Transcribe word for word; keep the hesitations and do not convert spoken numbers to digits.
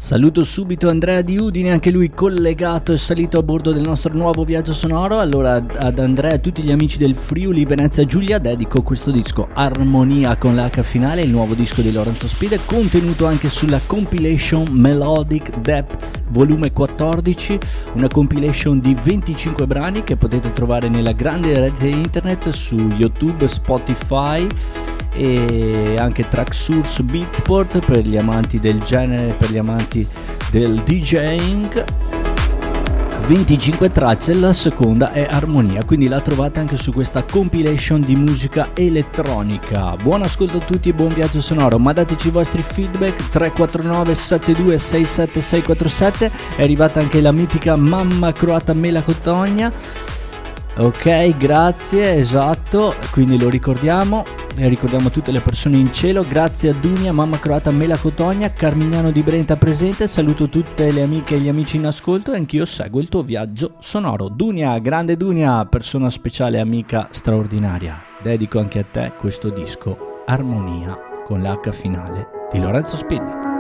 Saluto subito Andrea di Udine, anche lui collegato e salito a bordo del nostro nuovo viaggio sonoro. Allora ad Andrea e a tutti gli amici del Friuli Venezia Giulia dedico questo disco Armonia con l'H finale, il nuovo disco di Lorenzo Spide, contenuto anche sulla compilation Melodic Depths volume quattordici, una compilation di venticinque brani che potete trovare nella grande rete internet su YouTube, Spotify e anche Tracksource, Beatport per gli amanti del genere, per gli amanti del DJing. venticinque tracce, la seconda è Armonia, quindi la trovate anche su questa compilation di musica elettronica. Buon ascolto a tutti e buon viaggio sonoro. Mandateci i vostri feedback tre quattro nove sette due sei sette sei quattro sette. È arrivata anche la mitica mamma croata Mela Cotogna. Ok, grazie, esatto, quindi lo ricordiamo e ricordiamo tutte le persone in cielo. Grazie a Dunia, mamma croata Mela Cotogna, Carmignano di Brenta presente. Saluto tutte le amiche e gli amici in ascolto e anch'io seguo il tuo viaggio sonoro. Dunia, grande Dunia, persona speciale, amica straordinaria, dedico anche a te questo disco Armonia con l'H finale di Lorenzo Spide.